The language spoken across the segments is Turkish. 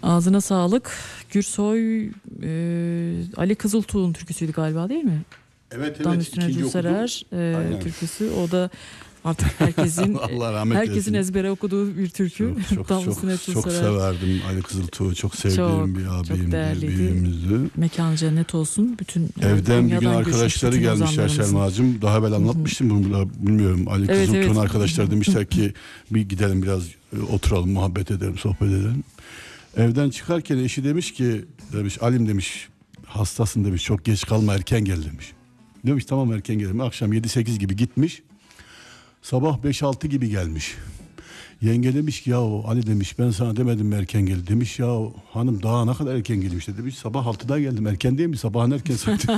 Ağzına sağlık. Gürsoy Ali Kızıltuğ'un türküsüydü galiba, değil mi? Evet, Tam üstüne ikinci Gülserer türküsü. O da artık herkesin ezbere okuduğu bir türkü. Çok severdim Ali Kızıltuğ'u. Çok sevdiğim bir abimdi, büyüğümüzdü. Mekanı cennet olsun. Bütün evden bir gün arkadaşları gelmişler Selma'cığım. Daha evvel anlatmıştım bunu, bilmiyorum. Ali Kızıltuğ'un arkadaşları demişler ki bir gidelim biraz oturalım, muhabbet edelim, sohbet edelim. Evden çıkarken eşi demiş ki, Alim demiş, hastasın demiş, çok geç kalma, erken gel demiş. Demiş tamam, erken gelelim. Akşam 7-8 gibi gitmiş. Sabah 5-6 gibi gelmiş. Yenge demiş ki, ya Ali demiş, ben sana demedim mi erken gel. Demiş ya hanım, daha ne kadar erken gelmiş demiş. Sabah 6'da geldim, erken değil mi? Sabahın erken saati.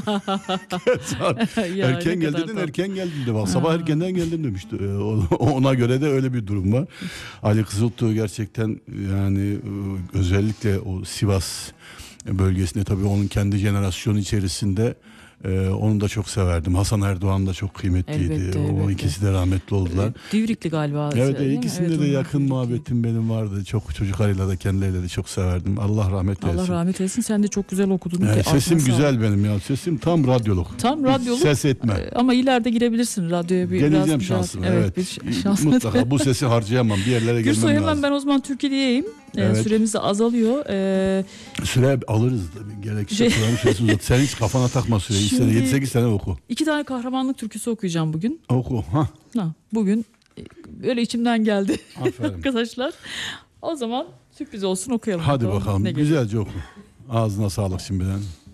Erken gel dedin, erken geldim de bak, sabah erkenden geldim demişti. Ona göre de öyle bir durum var. Ali Kızıltuğ gerçekten, yani özellikle o Sivas bölgesinde, tabii onun kendi jenerasyonu içerisinde onu da çok severdim. Hasan Erdoğan da çok kıymetliydi. Elbette. İkisi de rahmetli oldular. Divrikli galiba. Evet, ikisinde de yakın muhabbetim benim vardı. Çok çocuklarıyla da kendileriyle de çok severdim. Allah rahmet eylesin. Allah rahmet eylesin. Sen de çok güzel okudun. Sesim güzel benim ya. Sesim tam radyolog. Tam radyolog. Ses etme. Ama ileride girebilirsin radyoya. Geleceğim şansım. Evet. Mutlaka bu sesi harcayamam. Bir yerlere gelmem lazım. Hemen ben o zaman Türkiye'deyim. Evet. Süremiz de azalıyor. Süre alırız tabii. Gerekirse süresi uzat. Sen hiç kafana takma süreyi. 7-8 sene oku. 2 tane kahramanlık türküsü okuyacağım bugün. Oku. Bugün öyle içimden geldi. Aferin. Arkadaşlar. O zaman sürpriz olsun, okuyalım. Hadi bakalım. Güzelce oku. Ağzına sağlık şimdiden.